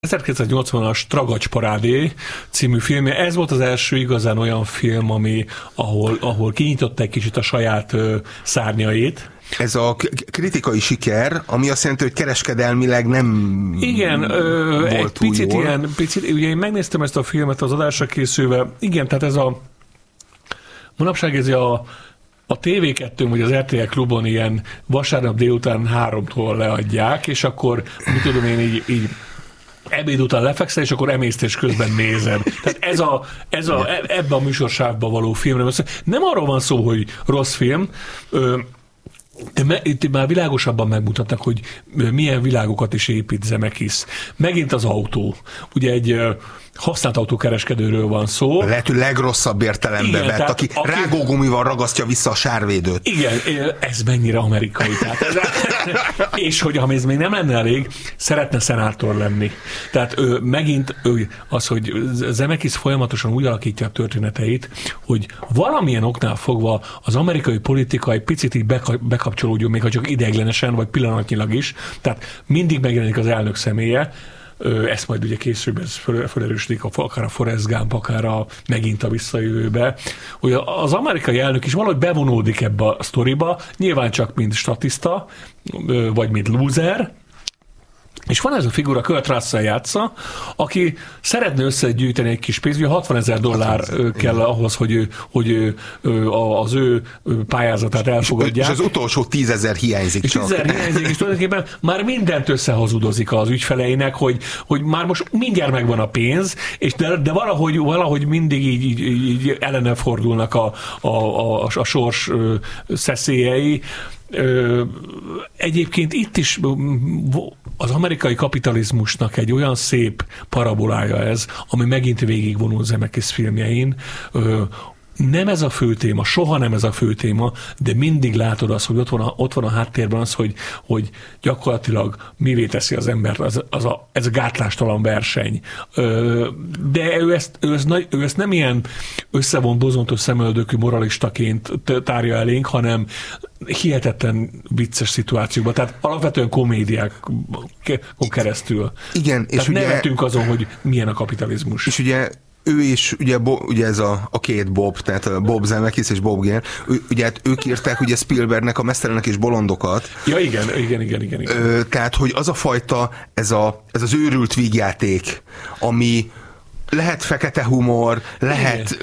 1980-as Tragacs parádé című filmje. Ez volt az első igazán olyan film, ahol kinyitotta egy kicsit a saját szárnyait. Ez a kritikai siker, ami azt jelenti, hogy kereskedelmileg nem volt egy picit jól. Ugye én megnéztem ezt a filmet az adásra készülve. Igen, tehát ez manapság ez a TV2-n vagy az RTL Klubon ilyen vasárnap délután 3-tól leadják, és akkor, mit tudom én, így ebéd után lefekszel, és akkor emésztés közben nézed. Tehát ebbe a műsorsávba való filmre. Nem arról van szó, hogy rossz film, itt már világosabban megmutatnak, hogy milyen világokat is épít Zemeckis. Megint az autó. Ugye egy használt autókereskedőről van szó. Lehető legrosszabb értelembe vett, aki rágógumival ragasztja vissza a sárvédőt. Igen, ez mennyire amerikai. És hogy ha ez még nem lenne elég, szeretne szenátor lenni. Tehát megint az, hogy Zemeckis folyamatosan úgy alakítja a történeteit, hogy valamilyen oknál fogva az amerikai politika egy picit így bekapcsolódjon, még ha csak ideiglenesen, vagy pillanatnyilag is. Tehát mindig megjelenik az elnök személye. Ezt majd ugye később felerősödik akár a Forrest Gump, akár megint a Visszajövőbe, hogy az amerikai elnök is valahogy bevonódik ebbe a sztoriba, nyilván csak mint statiszta, vagy mint loser, és van ez a figura, Kurt Russell játsza, aki szeretne összegyűjteni egy kis pénzt, ugye $60,000 kell ahhoz, hogy az ő pályázatát elfogadják. És az utolsó 10,000 hiányzik csak. 10,000 hiányzik, és tulajdonképpen már mindent összehazudozik az ügyfeleinek, hogy már most mindjárt megvan a pénz, és de valahogy mindig így ellene fordulnak a sors szeszélyei. Egyébként itt is az amerikai kapitalizmusnak egy olyan szép parabolája ez, ami megint végigvonul Zemeckis filmjein. Nem ez a fő téma, soha nem ez a fő téma, de mindig látod azt, hogy ott van a háttérben az, hogy gyakorlatilag mivé teszi az embert, ez a gátlástalan verseny. De ő ezt nem ilyen összevont, bozontos szemöldökű moralistaként tárja elénk, hanem hihetetlen vicces szituációkban, tehát alapvetően komédiákon keresztül. Igen, tehát és nevetünk azon, hogy milyen a kapitalizmus. És ugye ő is, ugye ez a két Bob, tehát Bob Zemeckis és Bob Gale, ugye hát ők írták ugye Spielbergnek a Mesztelenek és bolondokat. Ja, igen. Tehát, hogy az a fajta, ez az őrült vígjáték, ami lehet fekete humor, lehet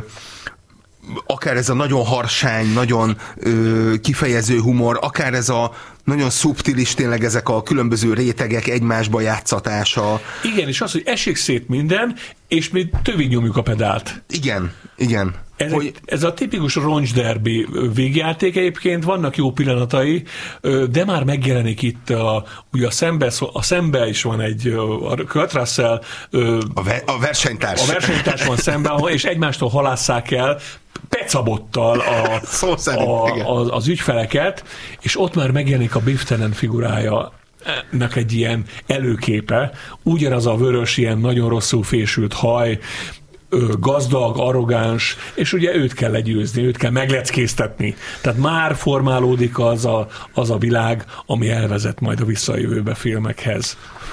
akár ez a nagyon harsány, nagyon kifejező humor, akár ez a nagyon szubtilis, tényleg ezek a különböző rétegek egymásba játszatása. Igen, és az, hogy esik szét minden, és mi tövig nyomjuk a pedált. Igen. Ez a tipikus roncsderbi végjáték, egyébként vannak jó pillanatai, de már megjelenik itt ugye a szembe is van egy Kurt Russell, a versenytárs. A versenytárs van szemben, és egymástól halásszák el pecabottal az ügyfeleket, és ott már megjelenik a Biff Tannen figurája, nek egy ilyen előképe, ugyanaz a vörös, ilyen nagyon rosszul fésült haj, gazdag, arrogáns, és ugye őt kell legyőzni, őt kell megleckéztetni. Tehát már formálódik az a világ, ami elvezet majd a Visszajövőbe filmekhez.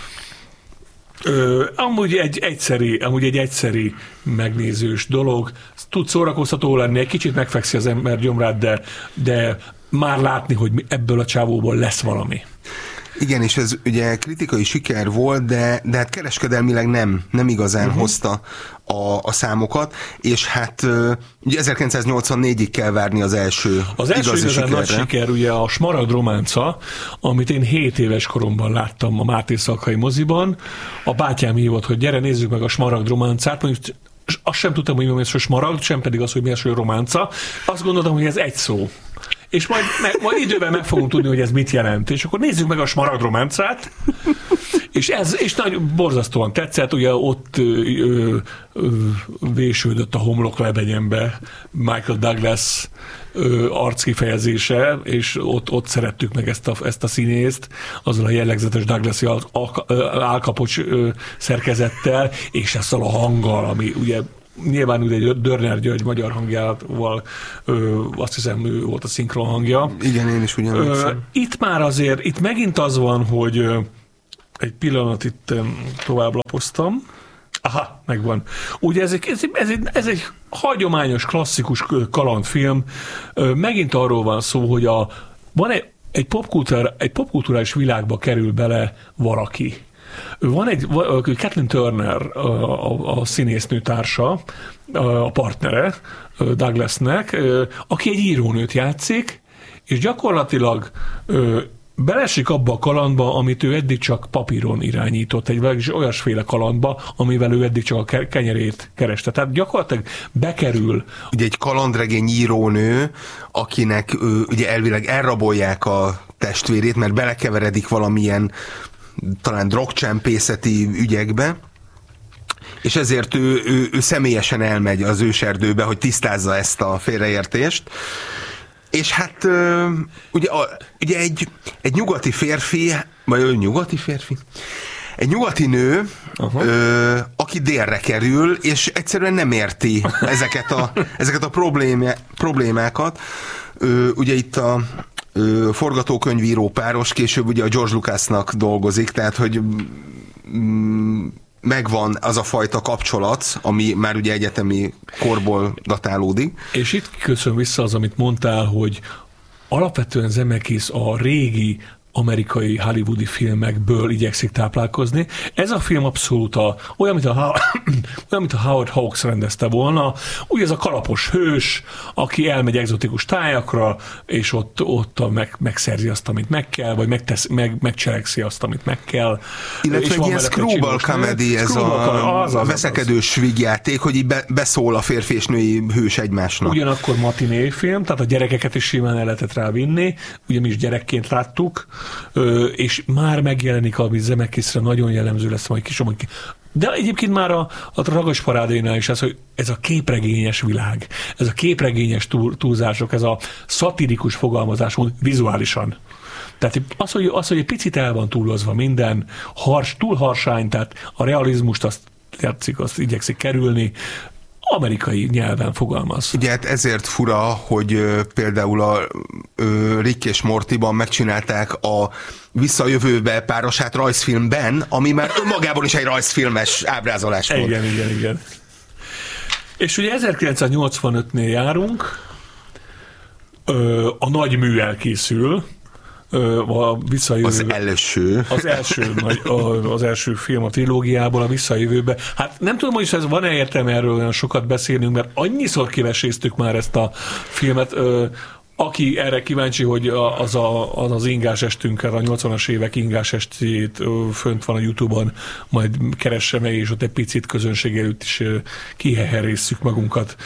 Amúgy egy egyszeri megnézős dolog. Tud szórakoztató lenni, egy kicsit megfekszi az ember gyomrát, de már látni, hogy ebből a csávóból lesz valami. Igen, és ez ugye kritikai siker volt, de hát kereskedelmileg nem igazán hozta a számokat, és hát ugye 1984-ig kell várni az első igazi sikerre. Nagy siker ugye a Smaragd románca, amit én 7 éves koromban láttam a Máté Szalkai moziban. A bátyám hívott, hogy gyere, nézzük meg a Smaragd románcát, mondjuk azt sem tudtam, hogy mi az, hogy smaragd, sem pedig az, hogy mi az, hogy románca. Azt gondoltam, hogy ez egy szó. És majd időben meg fogunk tudni, hogy ez mit jelent. És akkor nézzük meg a Smaragd románcát, és nagyon borzasztóan tetszett, ugye ott vésődött a homlok lebegyembe Michael Douglas arckifejezése, és ott szerettük meg ezt a színészt, azzal a jellegzetes Douglas-i álkapocs szerkezettel, és ezzel a hanggal, ami ugye nyilván ugye Dörner György magyar hangjával, azt hiszem ő volt a szinkron hangja. Igen, én is ugyanúgy. Itt már azért, itt megint az van, hogy Egy pillanat, itt tovább lapoztam. Aha, megvan. Ugye ez egy hagyományos, klasszikus kalandfilm. Megint arról van szó, hogy van egy popkulturális világba kerül bele valaki. Van egy Kathleen Turner, a színésznő társa, a partnere Douglasnek, aki egy írónőt játszik, és gyakorlatilag belesik abba a kalandba, amit ő eddig csak papíron irányított, egy olyasféle kalandba, amivel ő eddig csak a kenyerét kereste. Tehát gyakorlatilag bekerül. Ugye egy kalandregény írónő, akinek ugye elvileg elrabolják a testvérét, mert belekeveredik valamilyen talán drogcsempészeti ügyekbe, és ezért ő személyesen elmegy az őserdőbe, hogy tisztázza ezt a félreértést. És hát ugye egy nyugati férfi, vagy nyugati férfi? Egy nyugati nő, aki délre kerül, és egyszerűen nem érti ezeket a problémákat. Ugye itt a forgatókönyvíró páros később ugye a George Lucasnak dolgozik, tehát hogy megvan az a fajta kapcsolat, ami már ugye egyetemi korból datálódik. És itt köszön vissza az, amit mondtál, hogy alapvetően Zemeckis a régi amerikai hollywoodi filmekből igyekszik táplálkozni. Ez a film abszolút olyan, mint a Howard Hawks rendezte volna. Ugye ez a kalapos hős, aki elmegy egzotikus tájakra, és ott megszerzi azt, amit meg kell, vagy megcselekszi azt, amit meg kell. Illetve egy ilyen screwball comedy, ez a veszekedős vígjáték, hogy így beszól a férfi és női hős egymásnak. Ugyanakkor matiné film, tehát a gyerekeket is simán el lehetett rávinni, ugye mi is gyerekként láttuk, és már megjelenik, ami Zemeckisre nagyon jellemző lesz majd kis, de egyébként már a Ragas parádénál is az, hogy ez a képregényes világ, ez a képregényes túlzások, ez a szatirikus fogalmazás vizuálisan. Tehát az, hogy egy picit el van túlozva minden, túl harsány, tehát a realizmust azt igyekszik kerülni, amerikai nyelven fogalmaz. Ugye hát ezért fura, hogy például a Rick és Mortyban megcsinálták a Vissza a jövőbe párosát rajzfilmben, ami már önmagában is egy rajzfilmes ábrázolás volt. Igen. És ugye 1985-nél járunk, a nagy mű elkészül, az első film a trilógiából, a Vissza a jövőbe. Hát nem tudom, hogy ez van-e értelme erről olyan sokat beszélnünk, mert annyiszor kiveséztük már ezt a filmet. Aki erre kíváncsi, hogy az ingás estünket, a 80-as évek ingás estét fönt van a YouTube-on, majd keresse meg, és ott egy picit közönség előtt is kiheherésszük magunkat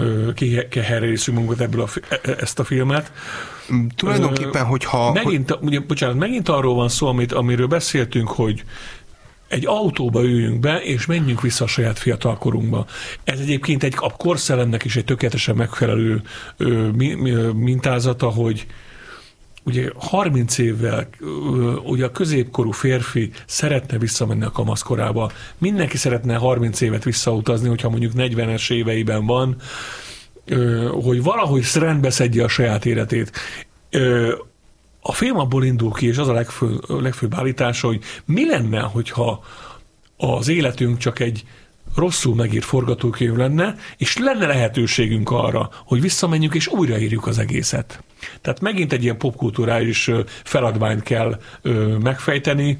ebből ezt a filmet. Tulajdonképpen, hogyha... Megint arról van szó, amiről beszéltünk, hogy egy autóba üljünk be, és menjünk vissza a saját fiatalkorunkba. Ez egyébként a korszellemnek is egy tökéletesen megfelelő mintázata, hogy ugye 30 évvel ugye a középkorú férfi szeretne visszamenni a kamaszkorába. Mindenki szeretne 30 évet visszautazni, hogyha mondjuk 40-es éveiben van, hogy valahogy rendbe szedje a saját életét. A film abból indul ki, és az a legfőbb állítása, hogy mi lenne, hogyha az életünk csak egy rosszul megírt forgatókönyv lenne, és lenne lehetőségünk arra, hogy visszamenjünk és újraírjuk az egészet. Tehát megint egy ilyen popkulturális feladványt kell megfejteni.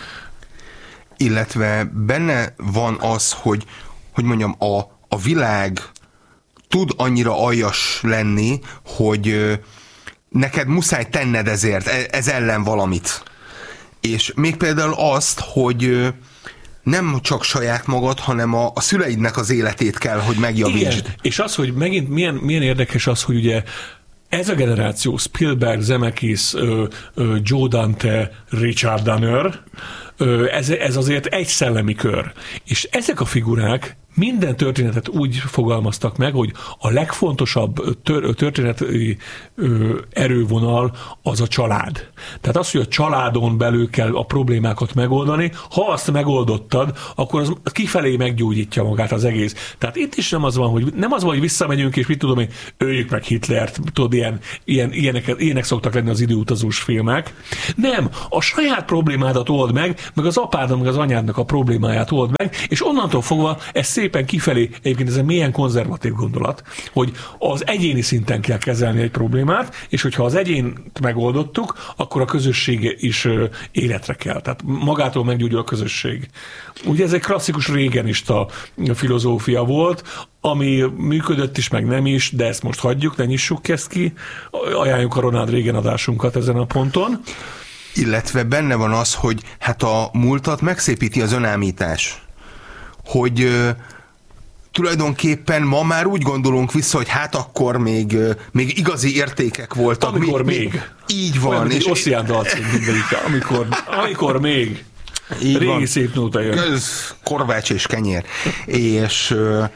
Illetve benne van az, hogy mondjam, a világ tud annyira aljas lenni, hogy neked muszáj tenned ezért, ez ellen valamit. És még például azt, hogy nem csak saját magad, hanem a szüleidnek az életét kell, hogy megjavítsd. Igen, és az, hogy megint milyen érdekes az, hogy ugye ez a generáció, Spielberg, Zemeckis, Joe Dante, Richard Donner, ez azért egy szellemi kör. És ezek a figurák minden történetet úgy fogalmaztak meg, hogy a legfontosabb történeti erővonal az a család. Tehát az, hogy a családon belül kell a problémákat megoldani, ha azt megoldottad, akkor az kifelé meggyógyítja magát az egész. Tehát itt is nem az van, hogy visszamegyünk, és mit tudom én, öljük meg Hitlert, tudod, ilyenek szoktak lenni az időutazós filmek. Nem, a saját problémádat old meg, meg az apádnak, meg az anyádnak a problémáját old meg, és onnantól fogva ez szépen kifelé, egyébként ez egy mélyen konzervatív gondolat, hogy az egyéni szinten kell kezelni egy problémát, és hogyha az egyént megoldottuk, akkor a közösség is életre kell. Tehát magától meggyógyul a közösség. Ugye ez egy klasszikus régenista filozófia volt, ami működött is, meg nem is, de ezt most hagyjuk, ne nyissuk ezt ki. Ajánljuk a Ronald Reagan adásunkat ezen a ponton. Illetve benne van az, hogy hát a múltat megszépíti az önállítás. Hogy tulajdonképpen ma már úgy gondolunk vissza, hogy hát akkor még igazi értékek voltak. Amikor még. Így van. Olyan, és Ossian Dalcin amikor még. Így régi van. Szép nóta jön. Korvács és kenyér. És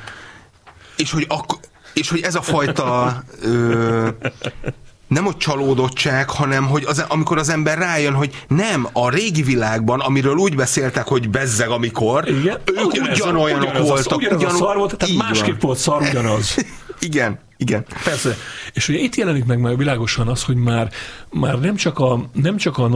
hogy ez a fajta nem hogy csalódottság, hanem hogy amikor az ember rájön, hogy nem, a régi világban, amiről úgy beszéltek, hogy bezzeg amikor, igen, ők ugyanolyanok voltak. Ugyanaz a szar volt, tehát másképp volt szar ugyanaz. Igen. Persze. És ugye itt jelenik meg már világosan az, hogy már nem csak a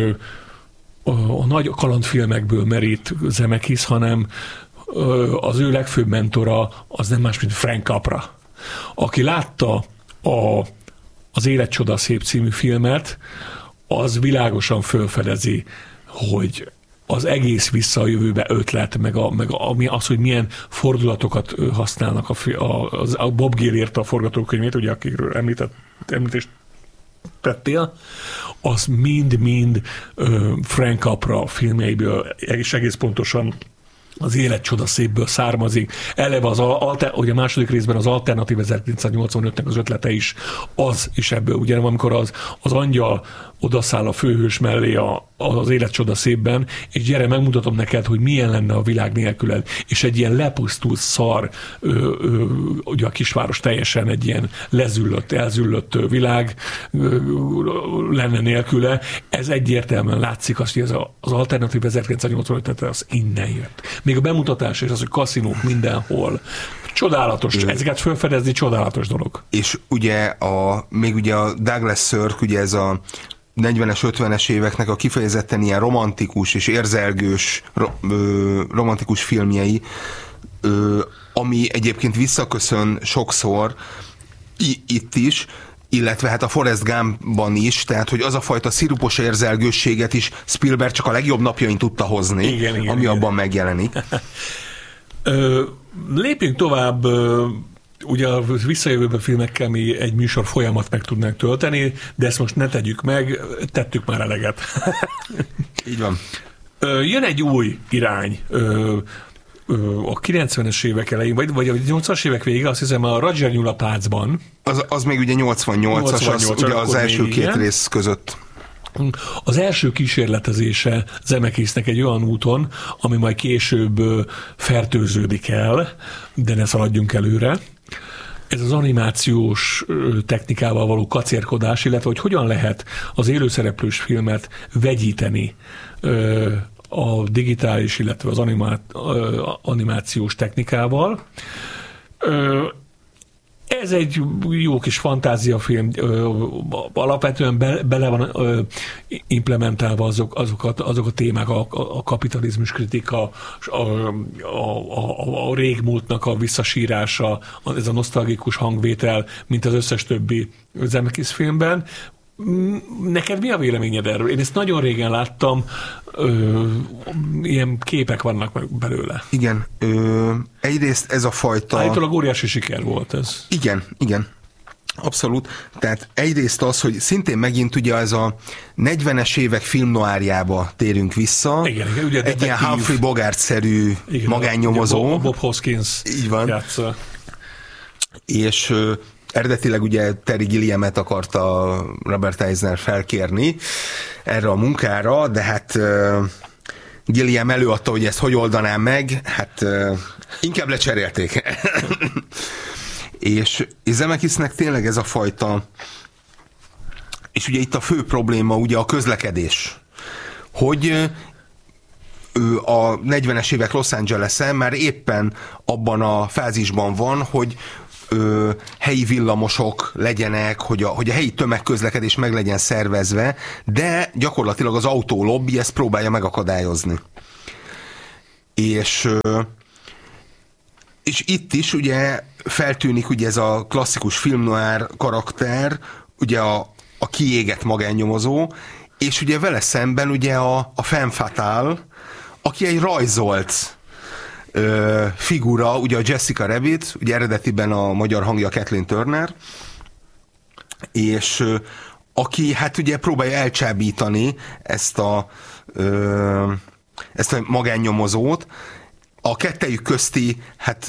nagy kalandfilmekből merít Zemeckis, hanem az ő legfőbb mentora az nem más, mint Frank Capra, aki látta az Élet csoda szép című filmet, az világosan felfedezi, hogy az egész Vissza a jövőbe ötlet, meg az, hogy milyen fordulatokat használnak. A Bob Gale írta a forgatókönyvét, ugye akikről említést tettél, az mind-mind Frank Capra filmjeiből, és egész pontosan az Élet csoda szépből származik. Eleve ugye a második részben az alternatív 1985-nek az ötlete is, az is ebből, ugye amikor az angyal odaszáll a főhős mellé az Élet csoda szépben, és gyere, megmutatom neked, hogy milyen lenne a világ nélküled. És egy ilyen lepusztult szar, ugye a kisváros teljesen egy ilyen elzüllött világ lenne nélküle. Ez egyértelműen látszik azt, hogy ez az alternatív 1985 az innen jött. Még a bemutatás és az, hogy kaszinók mindenhol. Csodálatos. Ezeket felfedezni csodálatos dolog. És ugye még ugye a Douglas Sirk, ugye ez a 40-es, 50-es éveknek a kifejezetten ilyen romantikus és érzelgős romantikus filmjei, ami egyébként visszaköszön sokszor itt is, illetve hát a Forrest Gumpban is, tehát hogy az a fajta szirupos érzelgősséget is Spielberg csak a legjobb napjain tudta hozni, igen. Abban megjelenik. Lépjünk tovább. Ugye a visszajövőben filmekkel mi egy műsor folyamat meg tudnánk tölteni, de ezt most ne tegyük meg, tettük már eleget. Így van. Jön egy új irány. A 90-es évek elején, vagy a 80-as évek vége, azt hiszem a Roger nyúl a pácban. Az még ugye 88-as, az ugye az első két rész között. Az első kísérletezése Zemeckisnek egy olyan úton, ami majd később fertőződik el, de ne szaladjunk előre. Ez az animációs technikával való kacérkodás, illetve hogy hogyan lehet az élőszereplős filmet vegyíteni a digitális, illetve az animációs technikával. Ez egy jó kis fantáziafilm, alapvetően bele van implementálva azok a témák, a kapitalizmus kritika, a régmúltnak a visszasírása, ez a nosztalgikus hangvétel, mint az összes többi Zemeckis filmben. Neked mi a véleményed erről? Én ezt nagyon régen láttam, ilyen képek vannak belőle. Igen, egyrészt ez a fajta... Állítólag óriási siker volt ez. Igen. Abszolút. Tehát egyrészt az, hogy szintén megint ugye ez a 40-es évek filmnoárjába térünk vissza. Igen, ugye egy ilyen Humphrey Bogart-szerű magánnyomozó. Bob Hoskins így van. Játsza. És eredetileg ugye Terry Gilliamet akarta Robert Eisner felkérni erre a munkára, de hát Gilliam előadta, hogy ezt hogy oldanám meg, hát inkább lecserélték. és Zemeckisnek tényleg ez a fajta, és ugye itt a fő probléma ugye a közlekedés, hogy ő a 40-es évek Los Angeles-en már éppen abban a fázisban van, hogy helyi villamosok legyenek, hogy a helyi tömegközlekedés meg legyen szervezve, de gyakorlatilag az autólobby ezt próbálja megakadályozni. És itt is ugye feltűnik ugye ez a klasszikus film noir karakter, ugye a kiégett magánnyomozó, és ugye vele szemben ugye a femme fatale, aki egy rajzolt figura, ugye a Jessica Rabbit, ugye eredetiben a magyar hangja Kathleen Turner, és aki hát ugye próbálja elcsábítani ezt a magánnyomozót. A kettejük közti, hát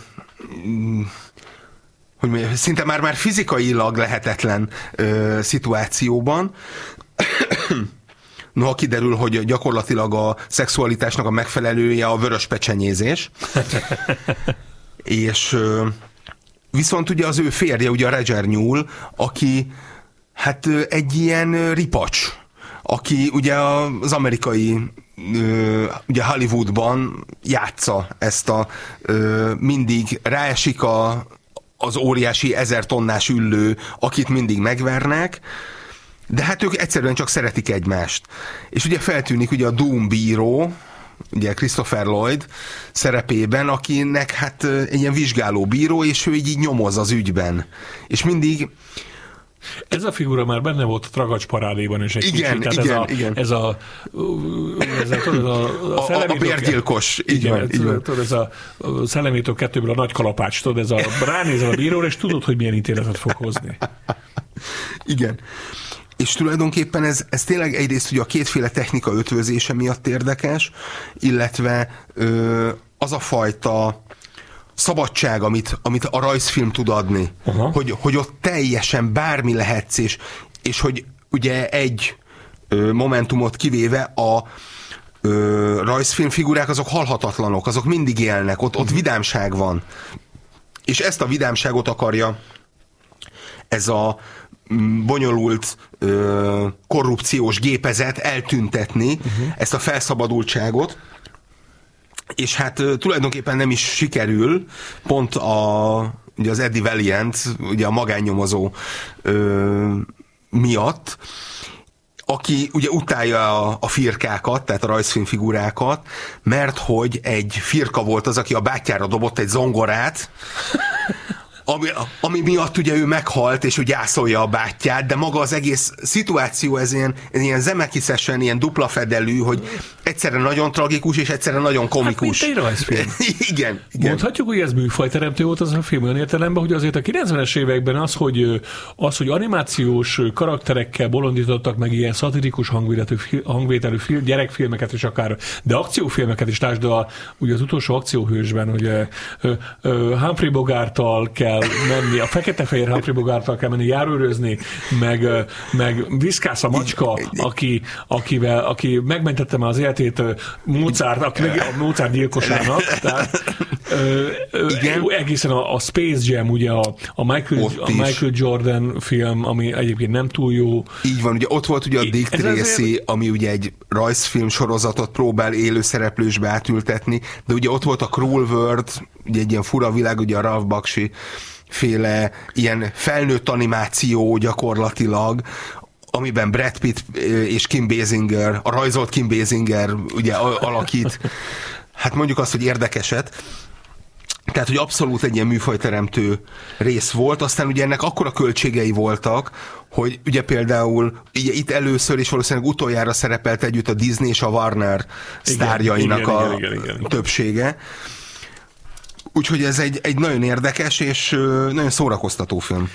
hogy mondjam, szinte már fizikailag lehetetlen szituációban. Noha kiderül, hogy gyakorlatilag a szexualitásnak a megfelelője a vörös pecsenyézés. És viszont ugye az ő férje, ugye a Roger Newell, aki hát egy ilyen ripacs, aki ugye az amerikai ugye Hollywoodban játsza ezt a mindig ráesik az óriási 1000 tonnás üllő, akit mindig megvernek, de hát ők egyszerűen csak szeretik egymást. És ugye feltűnik ugye a Doom bíró, ugye Christopher Lloyd szerepében, akinek hát egy ilyen vizsgáló bíró, és ő így nyomoz az ügyben. És mindig ez a figura már benne volt a Tragacs parádéban is egy igen, kicsit. Igen. Ez a bérgyilkos. Így van. Ez a Szellemétől 2-ből a nagy kalapács, tudod, ez a ránézel a bíróra, és tudod, hogy milyen ítéletet fog hozni. Igen. És tulajdonképpen ez tényleg egyrészt ugye a kétféle technika ötvözése miatt érdekes, illetve az a fajta szabadság, amit a rajzfilm tud adni, hogy ott teljesen bármi lehetsz, és hogy ugye egy momentumot kivéve a rajzfilm figurák azok halhatatlanok, azok mindig élnek, ott vidámság van. És ezt a vidámságot akarja ez a bonyolult korrupciós gépezet eltüntetni, ezt a felszabadultságot, és hát tulajdonképpen nem is sikerül, pont ugye az Eddie Valiant, ugye a magánnyomozó miatt, aki ugye utálja a firkákat, tehát a rajzfilmfigurákat, mert hogy egy firka volt az, aki a bátyjára dobott egy zongorát, ami miatt ugye ő meghalt, és úgy gyászolja a bátyját, de maga az egész szituáció ez ilyen Zemeckis-esen, ilyen dupla fedelű, hogy egyszerre nagyon tragikus, és egyszerre nagyon komikus. Hát, mint egy rajzfilm. Igen. Mondhatjuk, hogy ez műfajteremtő volt az a film olyan értelemben, hogy azért a 90-es években az, hogy animációs karakterekkel bolondítottak meg ilyen szatirikus hangvételű gyerekfilmeket is akár, de akciófilmeket is, lásd, ugye az utolsó akcióhősben, ugye Humphrey Bogarttal kell menni, a fekete-fehér Humphrey Bogarttal kell menni járőrözni, meg Viszkász a macska, aki megmentette már az életét Mozart, aki a Mozart gyilkosának, tehát egészen a Space Jam, ugye a Michael Jordan film, ami egyébként nem túl jó. Így van, ugye ott volt ugye a Dick Tracy, ami ugye egy rajzfilm sorozatot próbál élőszereplősbe átültetni, de ugye ott volt a Cruel World, ugye egy ilyen fura világ, ugye a Ralph Bakshi féle ilyen felnőtt animáció gyakorlatilag, amiben Brad Pitt és Kim Basinger, a rajzolt Kim Basinger ugye alakít, hát mondjuk azt, hogy érdekeset. Tehát, hogy abszolút egy ilyen műfajteremtő rész volt, aztán ugye ennek akkora költségei voltak, hogy ugye például ugye itt először és valószínűleg utoljára szerepelt együtt a Disney és a Warner sztárjainak a többsége. Úgyhogy ez egy nagyon érdekes és nagyon szórakoztató film.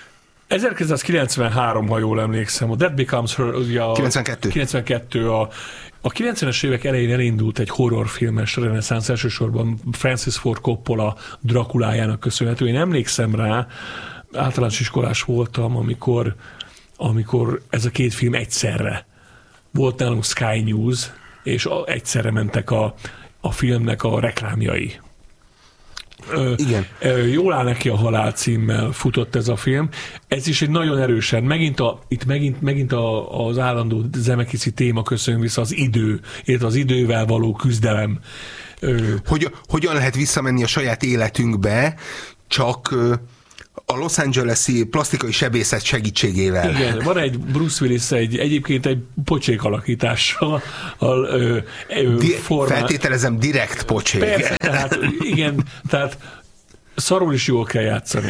1993, ha jól emlékszem, a That Becomes Her, ugye 92. A 90-es évek elején elindult egy horrorfilmes reneszánsz, elsősorban Francis Ford Coppola Drakulájának köszönhető. Én emlékszem rá, általános iskolás voltam, amikor ez a két film egyszerre volt nálunk Sky News, és egyszerre mentek a filmnek a reklámjai. Igen. Jól áll neki a halál címmel futott ez a film. Ez is egy nagyon erősen, megint az állandó Zemeckis-i téma köszön vissza, az idő, illetve az idővel való küzdelem. Hogyan lehet visszamenni a saját életünkbe, csak a Los Angeles-i plastikai sebészet segítségével. Igen, van egy Bruce Willis egyébként egy pocsék alakítással. Feltételezem, direkt pocsék. Persze, tehát szarul is jól kell játszani.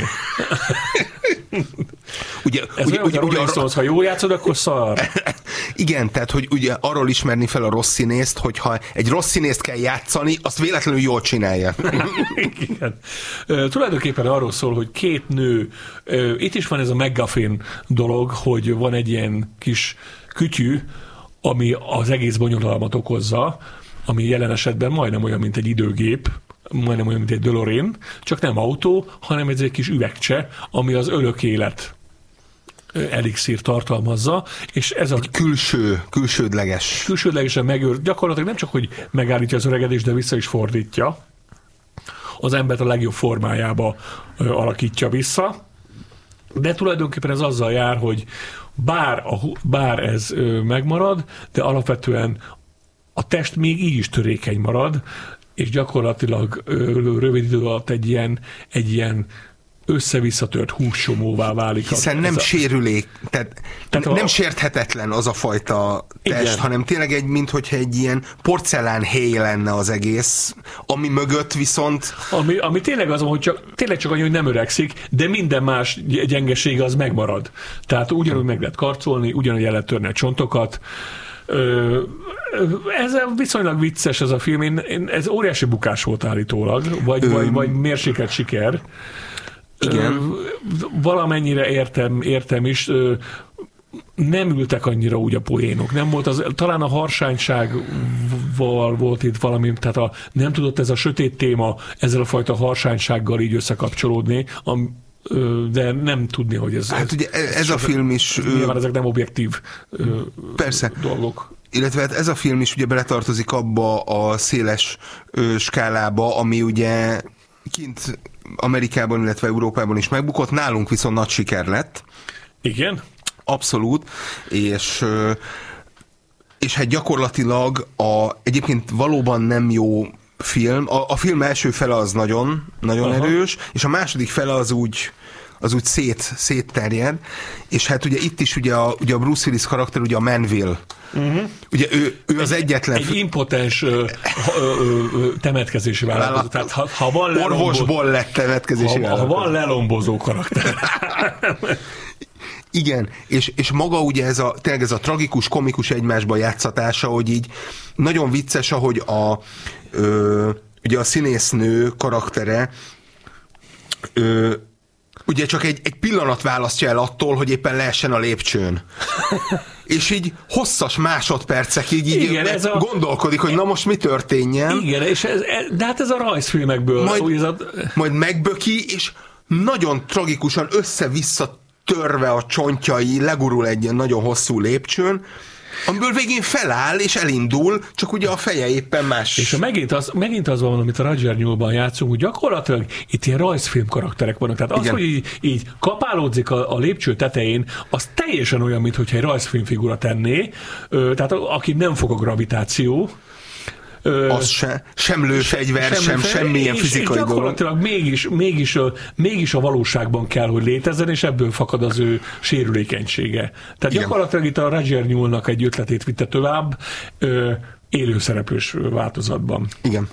Ugye, ha jól játszod, akkor szar. Igen, tehát hogy ugye arról ismerni fel a rossz színészt, hogyha egy rossz színészt kell játszani, azt véletlenül jól csinálja. Igen. Tulajdonképpen arról szól, hogy két nő, itt is van ez a McGuffin dolog, hogy van egy ilyen kis kütyű, ami az egész bonyodalmat okozza, ami jelen esetben majdnem olyan, mint egy időgép, majdnem olyan, mint egy DeLorean, csak nem autó, hanem ez egy kis üvegcse, ami az örök élet elixír tartalmazza, és ez a külsődlegesen megőr, gyakorlatilag nem csak, hogy megállítja az öregedést, de vissza is fordítja. Az embert a legjobb formájába alakítja vissza, de tulajdonképpen ez azzal jár, hogy bár ez megmarad, de alapvetően a test még így is törékeny marad, és gyakorlatilag rövid idő alatt egy ilyen össze-visszatört hússomóvá válik. Hiszen nem sérülék, tehát nem sérthetetlen az a fajta test, igen, hanem tényleg minthogyha egy ilyen porcelánhéj lenne az egész, ami mögött viszont... Ami tényleg az, hogy tényleg csak annyi, hogy nem öregszik, de minden más gyengesége az megmarad. Tehát ugyanúgy meg lehet karcolni, ugyanúgy el lehet törni a csontokat. Ez viszonylag vicces ez a film, ez óriási bukás volt állítólag, vagy mérsékelt siker. Igen. Valamennyire értem is, nem ültek annyira úgy a poénok. Nem volt talán a harsánysággal volt itt valami, tehát nem tudott ez a sötét téma ezzel a fajta harsánysággal így összekapcsolódni, de nem tudni, hogy ez... Hát ugye ez a film is... Nyilván ezek nem objektív persze. dolgok. Illetve hát ez a film is ugye beletartozik abba a széles skálába, ami ugye kint Amerikában, illetve Európában is megbukott, nálunk viszont nagy siker lett. Igen? Abszolút, és hát gyakorlatilag egyébként valóban nem jó film. A film első fele az nagyon erős, és a második fele az úgy szétterjed, és hát ugye itt is ugye a Bruce Willis karakter, ugye a Manville. Ugye ő az egyetlen... Egy impotens temetkezési vállalkozó. Tehát ha van orvosból lett temetkezési vállalkozó. Ha van lelombozó karakter. Igen, és maga ugye tényleg ez a tragikus, komikus egymásba játszatása, hogy így nagyon vicces, ahogy ugye a színésznő karaktere ugye csak egy pillanat választja el attól, hogy éppen leessen a lépcsőn. És így hosszas másodpercekig így igen, gondolkodik, hogy na most mi történjen. Igen, és de hát ez a rajzfilmekből. Majd megböki, és nagyon tragikusan össze-vissza törve a csontjai, legurul egy ilyen nagyon hosszú lépcsőn, amiből végén feláll és elindul, csak ugye a feje éppen más. És megint az van, amit a Roger Newell-ban játszunk, hogy gyakorlatilag itt ilyen rajzfilm karakterek vannak. Tehát az, hogy így kapálódzik a lépcső tetején, az teljesen olyan, mintha egy rajzfilmfigura tenné, tehát aki nem fog a gravitáció, az sem lőfegyver, semmilyen fizikai dolog. Gyakorlatilag mégis a valóságban kell, hogy létezzen, és ebből fakad az ő sérülékenysége. Tehát igen, gyakorlatilag itt a Roger Newell-nak egy ötletét vitte tovább élőszereplős változatban. Igen.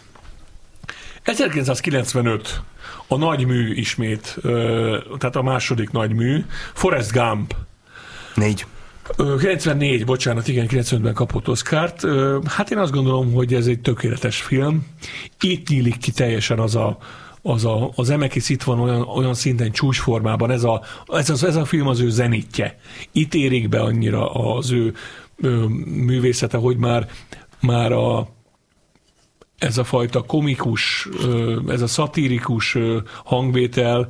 1995 a nagy mű ismét, tehát a második nagy mű, Forrest Gump. 95-ben kapott Oscart. Hát én azt gondolom, hogy ez egy tökéletes film. Itt nyílik ki teljesen az Zemeckis itt van olyan szinten csúcsformában, ez a film az ő zenitje. Itt érik be annyira az ő művészete, hogy már ez a fajta komikus, ez a szatirikus hangvétel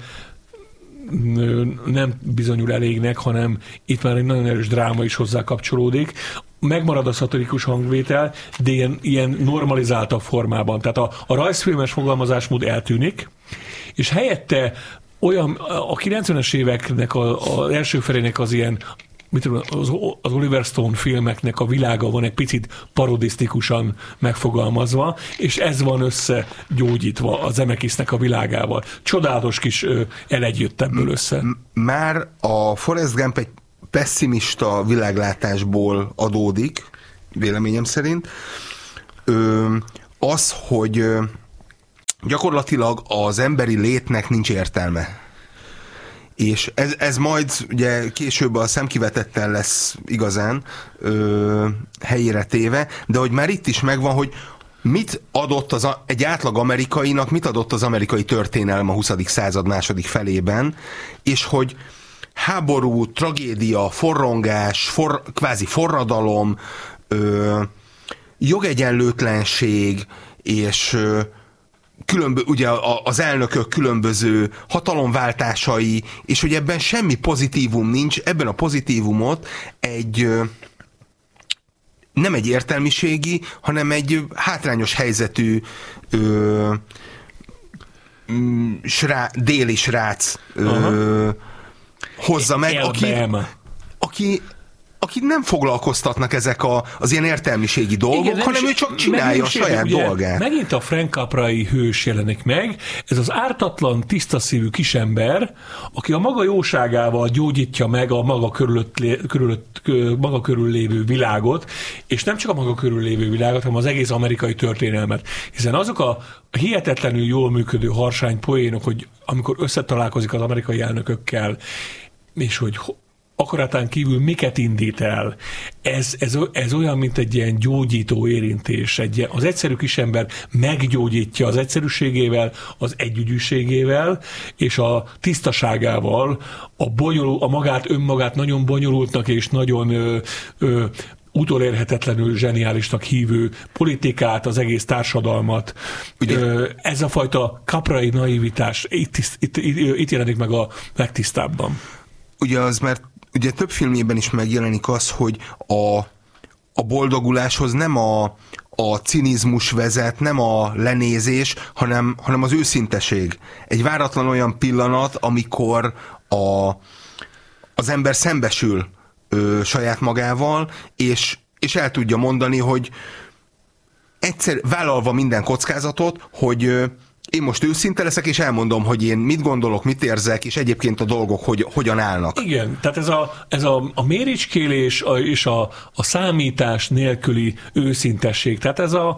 nem bizonyul elégnek, hanem itt már egy nagyon erős dráma is hozzá kapcsolódik. Megmarad a szatirikus hangvétel, de ilyen normalizáltabb formában. Tehát a rajzfilmes fogalmazásmód eltűnik, és helyette olyan a 90-es éveknek az első felének az ilyen az Oliver Stone filmeknek a világa van egy picit parodisztikusan megfogalmazva, és ez van összegyógyítva a Zemeckisnek a világával. Csodálatos kis elegy jött ebből össze. Már a Forrest Gump egy pessimista világlátásból adódik, véleményem szerint. Az, hogy gyakorlatilag az emberi létnek nincs értelme. És ez majd ugye később a szemkivetetten lesz igazán helyére téve, de hogy már itt is megvan, hogy mit adott egy átlag amerikainak, mit adott az amerikai történelem a 20. század második felében, és hogy háború, tragédia, forrongás, kvázi forradalom, jogegyenlőtlenség, és ugye az elnökök különböző hatalomváltásai, és hogy ebben semmi pozitívum nincs, ebben a pozitívumot nem egy értelmiségi, hanem egy hátrányos helyzetű déli srác hozza meg, aki nem foglalkoztatnak ezek az ilyen értelmiségi dolgok, igen, hanem ő csak csinálja a saját dolgát. Megint a Frank Caprai hős jelenik meg, ez az ártatlan, tisztaszívű kisember, aki a maga jóságával gyógyítja meg a maga körül lévő világot, és nem csak a maga körül lévő világot, hanem az egész amerikai történelmet. Hiszen azok a hihetetlenül jól működő harsány poénok, hogy amikor összetalálkozik az amerikai elnökökkel, és hogy akaratán kívül miket indít el. Ez olyan, mint egy ilyen gyógyító érintés. Az egyszerű kisember meggyógyítja az egyszerűségével, az együgyűségével, és a tisztaságával a önmagát nagyon bonyolultnak és nagyon utolérhetetlenül zseniálisnak hívő politikát, az egész társadalmat. Ez a fajta Caprai naivitás itt jelenik meg a legtisztábban. Ugye több filmjében is megjelenik az, hogy a boldoguláshoz nem a cinizmus vezet, nem a lenézés, hanem az őszinteség. Egy váratlan olyan pillanat, amikor az ember szembesül saját magával, és el tudja mondani, hogy egyszer vállalva minden kockázatot, hogy én most őszinte leszek, és elmondom, hogy én mit gondolok, mit érzek, és egyébként a dolgok hogyan állnak. Igen, tehát ez a méricskélés és a számítás nélküli őszintesség, tehát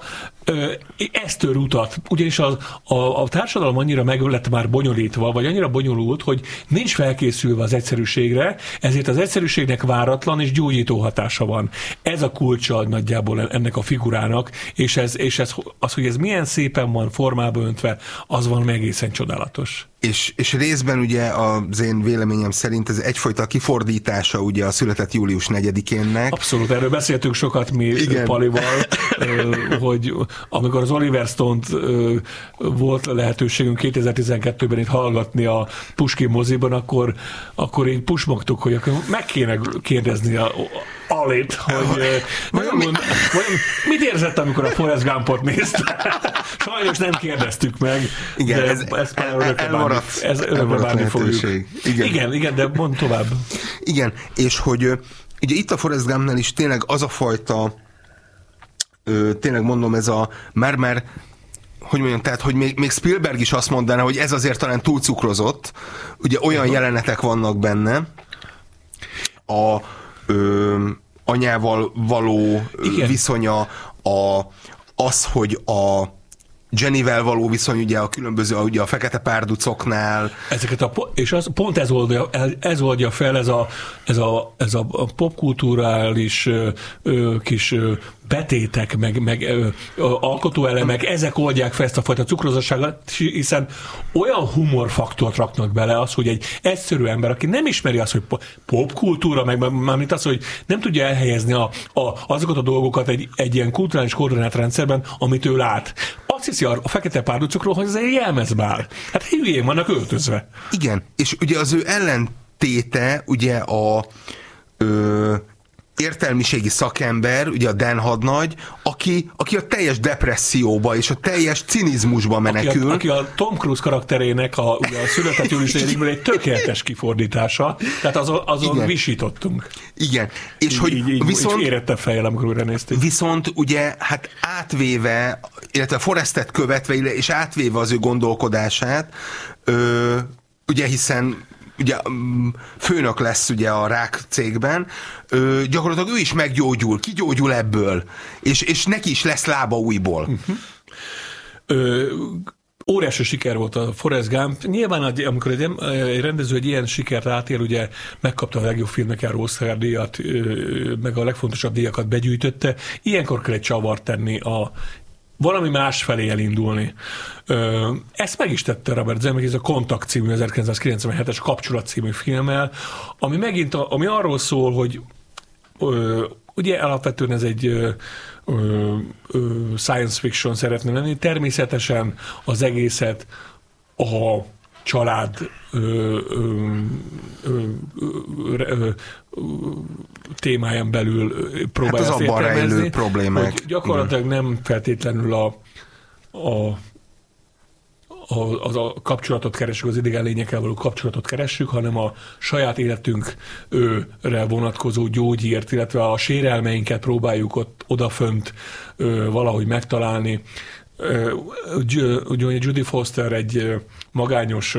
ez tör utat, ugyanis a társadalom annyira meg lett már bonyolítva, vagy annyira bonyolult, hogy nincs felkészülve az egyszerűségre, ezért az egyszerűségnek váratlan és gyógyító hatása van. Ez a kulcsa nagyjából ennek a figurának, és hogy ez milyen szépen van formába öntve, az van egészen csodálatos. És részben ugye az én véleményem szerint ez egyfajta kifordítása ugye a született július 4-énnek. Abszolút, erről beszéltünk sokat mi igen. Palival, hogy amikor az Oliver Stone-t volt lehetőségünk 2012-ben itt hallgatni a Puskin moziban, akkor így pusmogtuk, hogy akkor meg kéne kérdezni Alit, hogy mit érzett, amikor a Forrest Gumpot nézte? Sajnos nem kérdeztük meg. Igen, de ezt örökre bánni fogjuk. Igen, de mondd tovább. Igen, és hogy ugye itt a Forrest Gumpnál is tényleg az a fajta tényleg mondom, ez a már hogy mondjam, tehát, hogy még Spielberg is azt mondaná, hogy ez azért talán túlcukrozott. Ugye olyan jelenetek vannak benne, anyával való viszonya, az, hogy a Jennyvel való viszony, ugye a különböző, ugye a fekete párducoknál. És pont ez oldja fel, ez a popkulturális kis betétek, meg alkotóelemek, ezek oldják fel ezt a fajta cukrozasságot, hiszen olyan humorfaktort raknak bele az, hogy egy egyszerű ember, aki nem ismeri azt, hogy popkultúra, meg mármint az, hogy nem tudja elhelyezni azokat a dolgokat egy ilyen kulturális koordinátrendszerben, amit ő lát. Azt hiszi a fekete párducokról, hogy ez egy jelmezbál. Hát hülyén vannak öltözve. Igen, és ugye az ő ellentéte, ugye értelmiségi szakember, ugye a Dan hadnagy, aki a teljes depresszióba és a teljes cinizmusba menekül. Aki a Tom Cruise karakterének ugye a Született július 4-ből egy tökéletes kifordítása, tehát azon visítottunk. Igen. És hogy viszont érettebb fejjel, amikor újra néztük. Viszont ugye hát átvéve, illetve Forrestet követve, és átvéve az ő gondolkodását, ugye hiszen ugye főnök lesz ugye a rák cégben, gyakorlatilag ő is meggyógyul, kigyógyul ebből, és neki is lesz lába újból. Óriási siker volt a Forrest Gump. Nyilván, amikor egy rendező egy ilyen sikert átér, ugye megkapta a legjobb filmnek járó Oscar díjat, meg a legfontosabb díjakat begyűjtötte. Ilyenkor kell egy csavart tenni, valami más felé elindulni. Ezt meg is tette Robert Zemeckis a Kontakt című 1997-es Kapcsolat című filmmel, ami megint ami arról szól, hogy ugye alapvetően ez egy science fiction szeretne lenni. Természetesen az egészet a család témáján belül próbálja hát az abban rejlő problémák. Hogy gyakorlatilag nem feltétlenül a kapcsolatot keressük, az idegen lényekkel való kapcsolatot keressük, hanem a saját életünkre vonatkozó gyógyírt, illetve a sérelmeinket próbáljuk odafönt valahogy megtalálni. Ugye Judy Foster egy magányos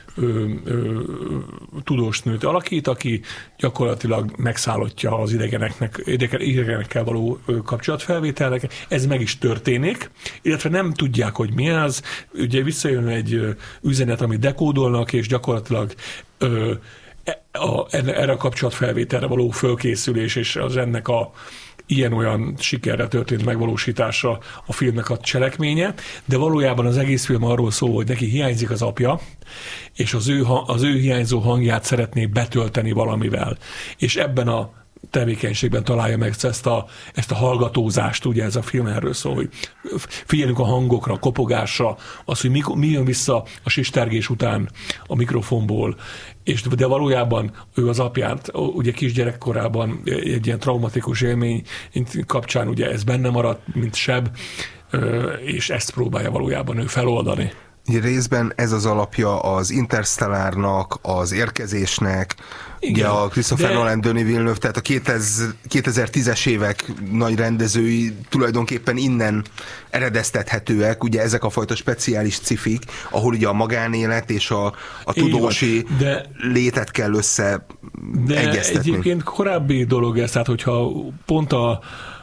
tudós nőt alakít, aki gyakorlatilag megszállottja az idegenekkel való kapcsolatfelvételnek. Ez meg is történik, illetve nem tudják, hogy mi az. Ugye visszajön egy üzenet, amit dekódolnak, és gyakorlatilag erre a kapcsolatfelvételre való fölkészülés, és az ennek a ilyen-olyan sikerre történt megvalósítása a filmnek a cselekménye, de valójában az egész film arról szól, hogy neki hiányzik az apja, és az ő hiányzó hangját szeretné betölteni valamivel. És ebben a tevékenységben találja meg ezt a hallgatózást, ugye ez a film erről szól, hogy figyelünk a hangokra, a kopogásra, az, hogy mi jön vissza a sistergés után a mikrofonból, de valójában ő az apját, ugye kisgyerekkorában egy ilyen traumatikus élmény kapcsán ugye ez benne maradt, mint seb, és ezt próbálja valójában ő feloldani. Részben ez az alapja az Interstellárnak, az Érkezésnek, igen, ugye a Christopher Nolan, Denis Villeneuve, tehát a 2010-es évek nagy rendezői tulajdonképpen innen eredeztethetőek, ugye ezek a fajta speciális cifik, ahol ugye a magánélet és a tudósi létet kell összeegyeztetni. De egyébként korábbi dolog ez, tehát hogyha pont a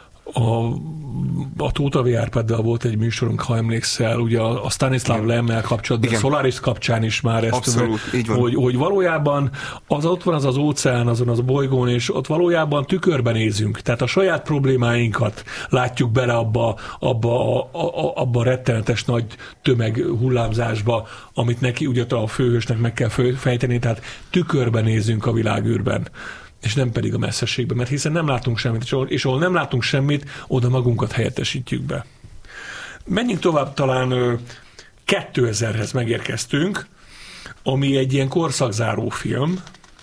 Tóth Árpáddal volt egy műsorunk, ha emlékszel, ugye a Stanislav Lemmel kapcsolatban, a Solaris kapcsán is már ezt, abszolút, hogy valójában ott van az óceán, azon az a bolygón, és ott valójában tükörben nézünk. Tehát a saját problémáinkat látjuk bele abba a rettenetes nagy tömeg hullámzásba, amit neki ugye a főhősnek meg kell fejteni, tehát tükörben nézünk a világűrben, és nem pedig a messzeségben, mert hiszen nem látunk semmit, és ahol nem látunk semmit, oda magunkat helyettesítjük be. Menjünk tovább, talán 2000-hez megérkeztünk, ami egy ilyen korszakzáró film.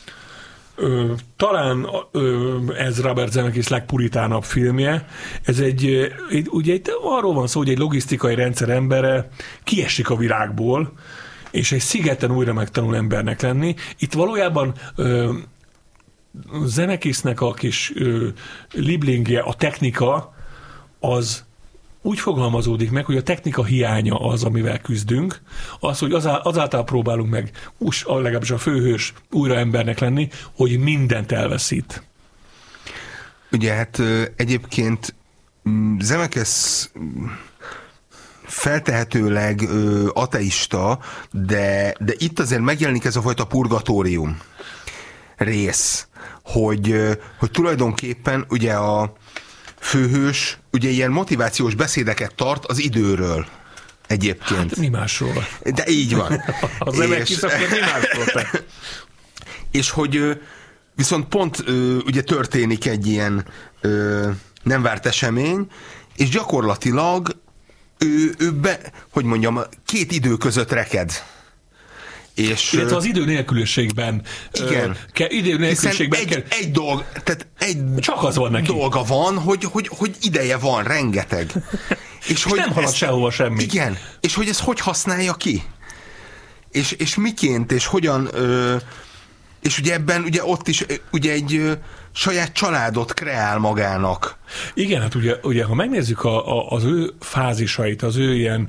Talán ez Robert Zemeckis legpuritánabb filmje. Ez ugye arról van szó, hogy egy logisztikai rendszer embere kiesik a világból, és egy szigeten újra megtanul embernek lenni. Itt valójában Zemeckisnek a kis lieblingje, a technika, az úgy fogalmazódik meg, hogy a technika hiánya az, amivel küzdünk, az, hogy azáltal próbálunk meg, legalábbis a főhős újra embernek lenni, hogy mindent elveszít. Ugye hát egyébként Zemeckis feltehetőleg ateista, de itt azért megjelenik ez a fajta purgatórium rész, hogy tulajdonképpen ugye a főhős ugye ilyen motivációs beszédeket tart az időről egyébként. Hát mi másról? De így van. Az Zemeckis akkor mi másról? És hogy viszont pont ugye történik egy ilyen nem várt esemény, és gyakorlatilag ő hogy mondjam, két idő között reked. Illetve az idő nélküliségben. Igen. Idő nélküliségben egy dolg, tehát csak az van neki. Dolga van, hogy ideje van, rengeteg. És hogy nem halad sehova semmi. Igen. És hogy ez hogy használja ki? És miként, és hogyan... És ugye ebben, ugye ott is ugye egy saját családot kreál magának. Igen, hát ugye ha megnézzük az ő fázisait, az ő ilyen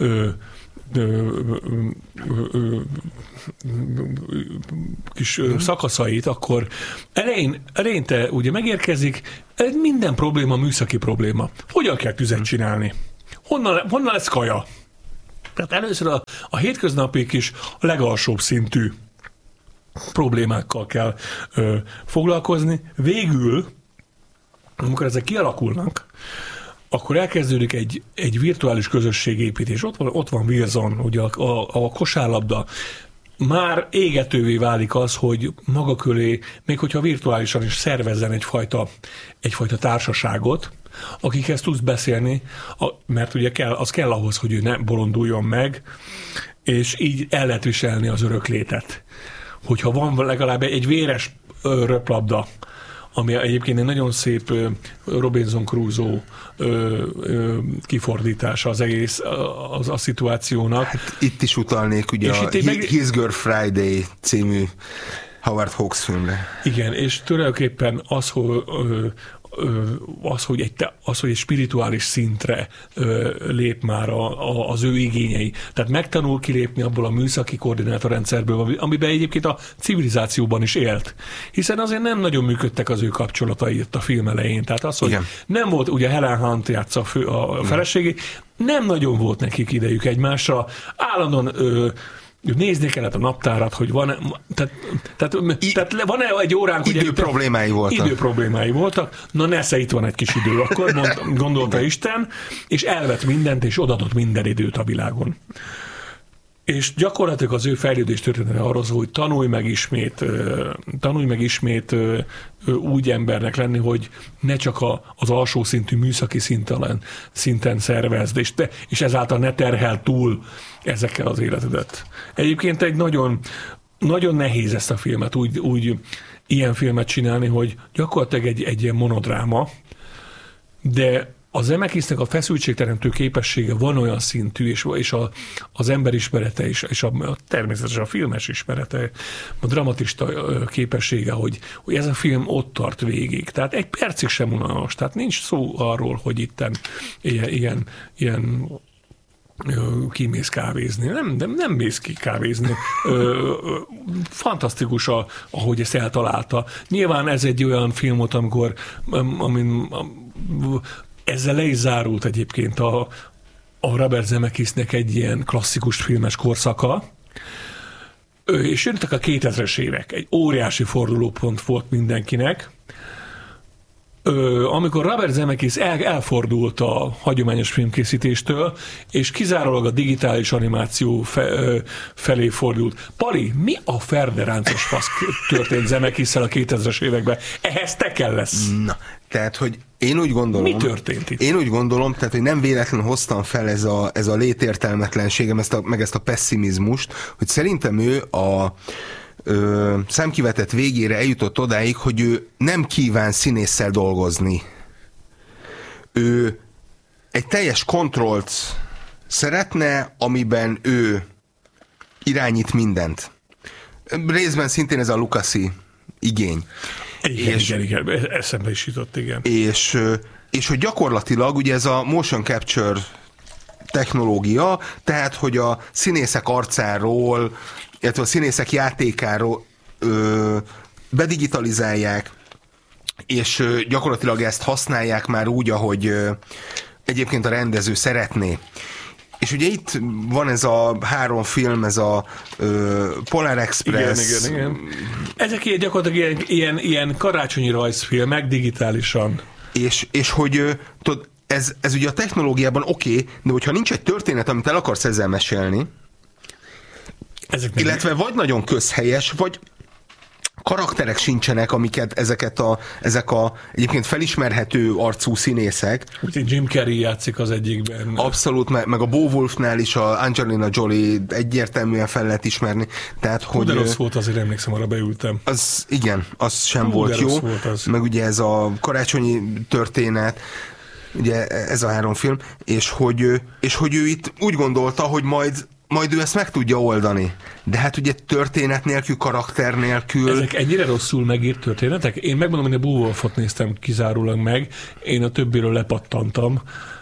kis szakaszait, akkor eleinte ugye megérkezik, minden probléma műszaki probléma. Hogyan kell tüzet csinálni? Honnan lesz kaja? Tehát először a hétköznapig is a legalsóbb szintű problémákkal kell foglalkozni. Végül, amikor ezek kialakulnak, akkor elkezdődik egy virtuális közösségépítés. Ott van Wilson, ugye a kosárlabda. Már égetővé válik az, hogy maga köré, még hogyha virtuálisan is szervezzen egyfajta társaságot, akikhez tudsz beszélni, mert ugye az kell ahhoz, hogy ő ne bolonduljon meg, és így el lehet viselni az öröklétet. Hogyha van legalább egy véres röplabda, ami egyébként egy nagyon szép Robinson Crusoe kifordítása az egész a szituációnak. Hát itt is utalnék ugye a His Girl Friday című Howard Hawks filmre. Igen, és tulajdonképpen az, hogy egy spirituális szintre lép már az ő igényei. Tehát megtanul kilépni abból a műszaki koordinátorrendszerből, amiben egyébként a civilizációban is élt. Hiszen azért nem nagyon működtek az ő kapcsolatai itt a film elején. Tehát az, hogy nem volt, ugye Helen Hunt játsza a feleségé, nem nagyon volt nekik idejük egymásra. Állandóan nézni kellett a naptárat, hogy van-e, tehát van-e egy óránk, idő problémái voltak. Na nesze, itt van egy kis idő, akkor gondolta Isten, és elvett mindent, és odadott minden időt a világon. És gyakorlatilag az ő fejlődés története arról szól, hogy tanulj meg ismét úgy embernek lenni, hogy ne csak az alsó szintű műszaki szinten szervezd, és ezáltal ne terhel túl ezekkel az életedet. Egyébként egy nagyon, nagyon nehéz ezt a filmet úgy ilyen filmet csinálni, hogy gyakorlatilag egy ilyen monodráma, de a Zemeckisnek a feszültségteremtő képessége van olyan szintű, és az emberismerete és természetesen a filmes ismerete, a dramatista képessége, hogy ez a film ott tart végig. Tehát egy percig sem unalmas. Tehát nincs szó arról, hogy itten ilyen kimész kávézni. Nem mész ki kávézni. Fantasztikus, ahogy ezt eltalálta. Nyilván ez egy olyan film volt, amin ezzel le is zárult egyébként a Robert Zemeckisnek egy ilyen klasszikus filmes korszaka, és jöttek a 2000-es évek. Egy óriási fordulópont volt mindenkinek, amikor Robert Zemeckis elfordult a hagyományos filmkészítéstől, és kizárólag a digitális animáció felé fordult. Pali, mi a ferderáncos fasz történt Zemeckisszel a 2000-es években? Ehhez te kell lesz. Na, tehát, hogy én úgy gondolom... Mi történt itt? Én úgy gondolom, tehát, hogy nem véletlenül hoztam fel ez a létértelmetlenségem, meg ezt a pessimizmust, hogy szerintem ő a szemkivetett végére eljutott odáig, hogy ő nem kíván színésszel dolgozni. Ő egy teljes kontrollt szeretne, amiben ő irányít mindent. Részben szintén ez a Lucasi igény. Igen, eszembe is jutott, igen. És hogy gyakorlatilag ugye ez a motion capture technológia, tehát hogy a színészek arcáról, illetve a színészek játékáról bedigitalizálják, és gyakorlatilag ezt használják már úgy, ahogy egyébként a rendező szeretné. És ugye itt van ez a 3 film, ez a Polar Express. Igen. Ezek gyakorlatilag ilyen karácsonyi rajzfilmek digitálisan. És hogy tudod, ez ugye a technológiában oké, de hogyha nincs egy történet, amit el akarsz ezzel mesélni, illetve vagy nagyon közhelyes, vagy karakterek sincsenek, amiket ezek a egyébként felismerhető arcú színészek. Úgyhogy Jim Carrey játszik az egyikben. Abszolút, meg a Beowulfnál is a Angelina Jolie egyértelműen fel lehet ismerni. Tehát, hogy... De rossz volt, azért emlékszem, arra beültem. Az, igen, az sem volt jó. Volt meg ugye ez a karácsonyi történet, ugye ez a 3 film, és hogy ő itt úgy gondolta, hogy majd ő ezt meg tudja oldani. De hát ugye történet nélkül, karakter nélkül... Ezek ennyire rosszul megírt történetek? Én megmondom, hogy a Beowulfot néztem kizárólag meg, én a többiről lepattantam.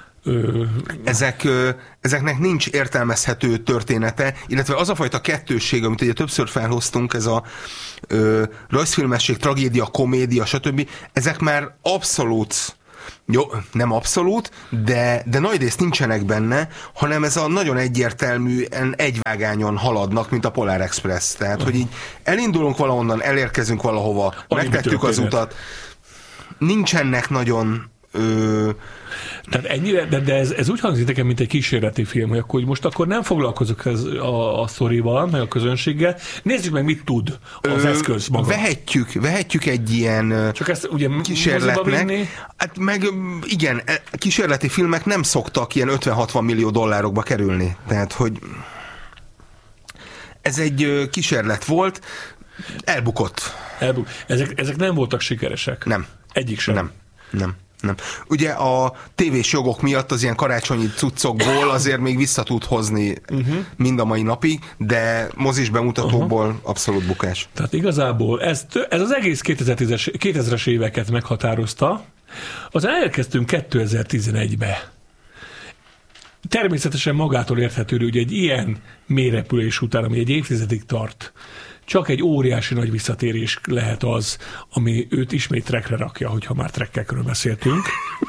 Ezeknek nincs értelmezhető története, illetve az a fajta kettősség, amit ugye többször felhoztunk, ez a rajzfilmesség, tragédia, komédia, stb. Ezek már abszolút, jó, nem abszolút, de nagy részt nincsenek benne, hanem ez a nagyon egyértelműen egyvágányon haladnak, mint a Polar Express. Tehát, hogy így elindulunk valahonnan, elérkezünk valahova, megtettük az utat. Nincsenek nagyon... Tehát ennyire, de ez úgy hangzik nekem, mint egy kísérleti film, hogy akkor nem foglalkozok a sztorival, meg a közönséggel. Nézzük meg, mit tud az eszköz maga. Vehetjük egy ilyen csak ezt ugye kísérletnek. Hát meg igen, kísérleti filmek nem szoktak ilyen 50-60 millió dollárokba kerülni. Tehát, hogy ez egy kísérlet volt, elbukott. Ezek nem voltak sikeresek. Nem. Egyik sem. Nem. Ugye a tévés jogok miatt az ilyen karácsonyi cuccokból azért még vissza tud hozni mind a mai napig, de mozis bemutatóból abszolút bukás. Tehát igazából ez az egész 2000-es éveket meghatározta. Aztán elkezdtünk 2011-be. Természetesen magától érthető, hogy egy ilyen mélyrepülés után, ami egy évtizedig tart, csak egy óriási nagy visszatérés lehet az, ami őt ismét trackre rakja, hogyha már trackekről beszéltünk.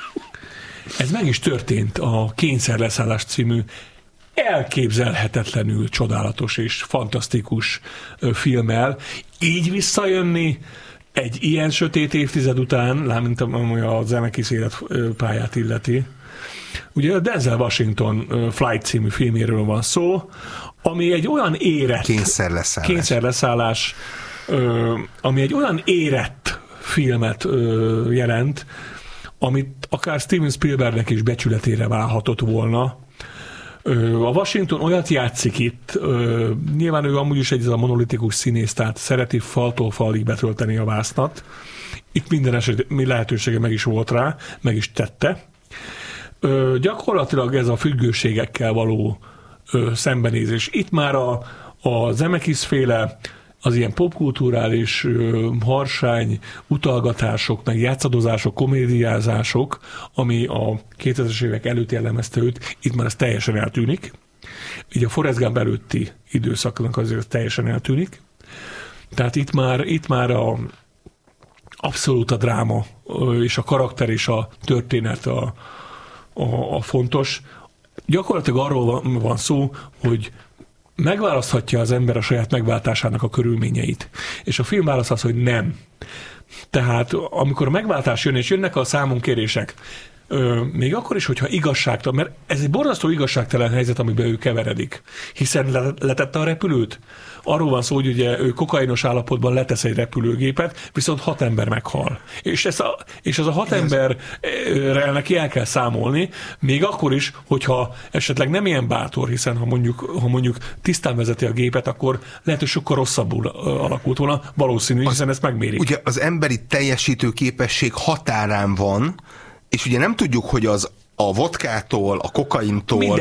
Ez meg is történt a Kényszerleszállás című elképzelhetetlenül csodálatos és fantasztikus filmmel. Így visszajönni egy ilyen sötét évtized után, mint ami a Zemeckis életpályát illeti. Ugye a Denzel Washington Flight című filméről van szó, ami egy olyan érett... Kényszerleszállás. Ami egy olyan érett filmet jelent, amit akár Steven Spielbergnek is becsületére válhatott volna. A Washington olyat játszik itt, nyilván ő amúgy is egy monolitikus színész, tehát szereti faltól falig betölteni a vásznat. Itt minden esetben lehetősége meg is volt rá, meg is tette. Gyakorlatilag ez a függőségekkel való szembenézés. Itt már a Zemeckis féle az ilyen popkulturális harsány utalgatások, meg játszadozások, komédiázások, ami a 2000-es évek előtt jellemezte őt, itt már ez teljesen eltűnik. Így a Forrest Gump előtti időszaknak azért teljesen eltűnik. Tehát itt már abszolút a dráma és a karakter és a történet a fontos. Gyakorlatilag arról van szó, hogy megválaszthatja az ember a saját megváltásának a körülményeit. És a film válasz az, hogy nem. Tehát amikor a megváltás jön, és jönnek a számunkérések, még akkor is, hogyha igazságtalan, mert ez egy borzasztó igazságtalan helyzet, amiben ő keveredik. Hiszen letette a repülőt. Arról van szó, hogy ugye ő kokainos állapotban letesz egy repülőgépet, viszont 6 ember meghal. És ez a 6 emberrel neki el kell számolni, még akkor is, hogyha esetleg nem ilyen bátor, hiszen ha mondjuk tisztán vezeti a gépet, akkor lehet, hogy sokkal rosszabbul alakult volna, valószínű, hiszen ezt megmérik. Ugye az emberi teljesítő képesség határán van, és ugye nem tudjuk, hogy a vodkától, a kokaintól,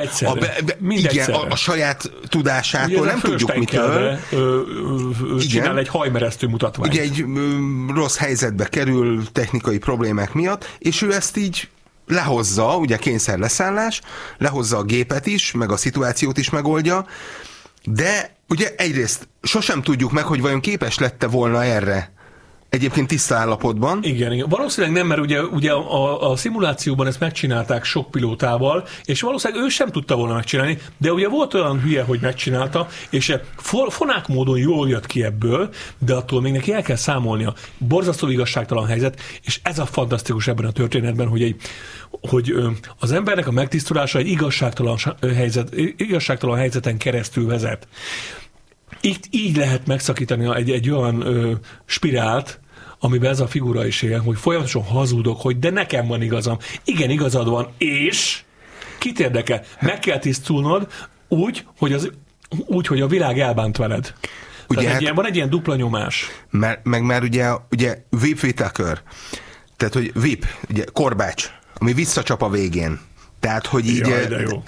a saját tudásától ugye nem tudjuk mitől. Csinál egy hajmeresztő mutatványt. Ugye egy rossz helyzetbe kerül technikai problémák miatt, és ő ezt így lehozza, ugye kényszerleszállás, lehozza a gépet is, meg a szituációt is megoldja, de ugye egyrészt sosem tudjuk meg, hogy vajon képes lette volna erre. Egyébként tiszta állapotban. Igen. Valószínűleg nem, mert ugye a szimulációban ezt megcsinálták sok pilótával, és valószínűleg ő sem tudta volna megcsinálni, de ugye volt olyan hülye, hogy megcsinálta, és fonák módon jól jött ki ebből, de attól még neki el kell számolnia. Borzasztó igazságtalan helyzet, és ez a fantasztikus ebben a történetben, hogy az embernek a megtisztulása egy igazságtalan helyzeten keresztül vezet. így lehet megszakítani egy olyan spirált, amiben ez a figura is él, hogy folyamatosan hazudok, hogy de nekem van igazam. Igen, igazad van, és kit érdekel? Meg kell tisztulnod úgy, hogy a világ elbánt veled. Ugye, van egy ilyen dupla nyomás. Mert ugye Whip Whittaker, tehát hogy Whip, ugye korbács, ami visszacsap a végén. Tehát, hogy így... Jaj, de jó.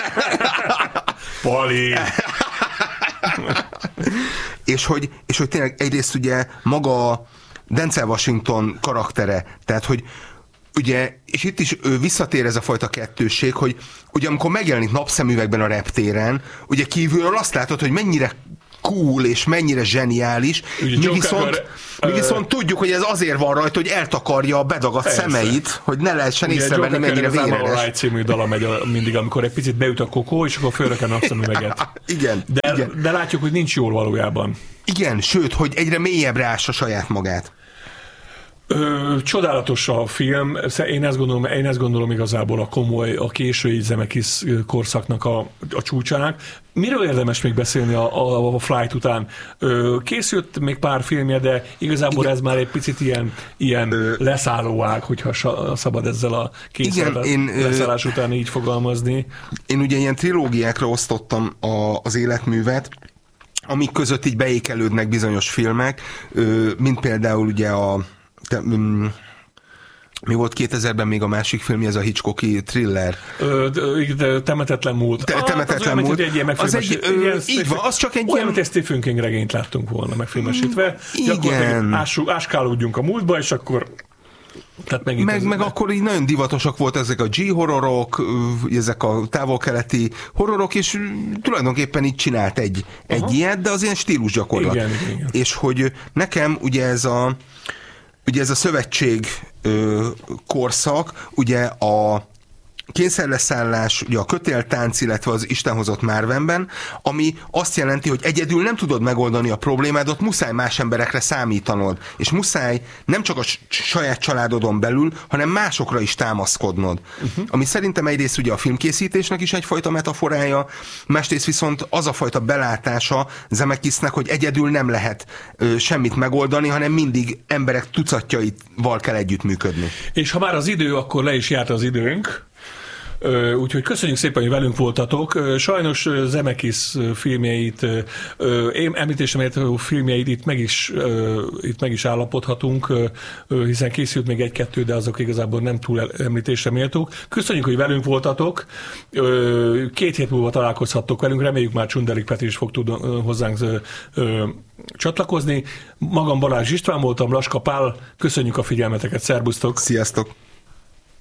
Pali! és hogy tényleg egyrészt ugye maga Denzel Washington karaktere, tehát, hogy ugye, és itt is visszatér ez a fajta kettősség, hogy ugye amikor megjelenik napszemüvegben a reptéren, ugye kívülről azt látod, hogy mennyire cool és mennyire zseniális. Mi viszont tudjuk, hogy ez azért van rajta, hogy eltakarja a bedagadt szemeit, hogy ne lehessen észrevenni, mennyire véredes. A Right című dala megy mindig, amikor egy picit beüt a kokó, és akkor fölröken a napszemüveget. Igen, de látjuk, hogy nincs jól valójában. Igen, sőt, hogy egyre mélyebbre ássa saját magát. Csodálatos a film, én ezt gondolom igazából a komoly, a késői Zemeckis korszaknak a csúcsának. Miről érdemes még beszélni a Flight után? Készült még pár filmje, de igazából ez már egy picit ilyen leszállóág, hogyha szabad ezzel a leszállás után így fogalmazni. Én ugye ilyen trilógiákra osztottam az életművet, amik között így beékelődnek bizonyos filmek, mint például ugye mi volt 2000-ben még a másik film, ez a Hitchcocki thriller? Temetetlen múlt. Temetetlen múlt. Így van, az csak egy olyan, mint egy Stephen King regényt láttunk volna megfilmesítve. Igen. Áskálódjunk a múltba, és akkor... Meg akkor így nagyon divatosak volt ezek a G-horrorok, ezek a távol-keleti horrorok, és tulajdonképpen így csinált egy ilyet, de az ilyen stílusgyakorlat. Igen. És hogy nekem ugye ez a szövetség korszak, ugye a kényszerleszállás, ugye a kötéltánc, illetve az Isten hozott Marvenben, ami azt jelenti, hogy egyedül nem tudod megoldani a problémádat, muszáj más emberekre számítanod, és muszáj nem csak a saját családodon belül, hanem másokra is támaszkodnod. Ami szerintem egyrészt ugye a filmkészítésnek is egyfajta metaforája, másrészt viszont az a fajta belátása Zemeckisnek, hogy egyedül nem lehet semmit megoldani, hanem mindig emberek tucatjaival kell együttműködni. És ha már az idő, akkor le is járt az időnk. Úgyhogy köszönjük szépen, hogy velünk voltatok. Sajnos Zemeckis filmjeit, említésem méltó filmjeit itt meg is állapodhatunk, hiszen készült még egy-kettő, de azok igazából nem túl említésre méltók. Köszönjük, hogy velünk voltatok. 2 hét múlva találkozhattok velünk. Reméljük már Csundelik Peti is fog tudni hozzánk csatlakozni. Magam Balázs István voltam, Laska Pál. Köszönjük a figyelmeteket. Szerbusztok! Sziasztok!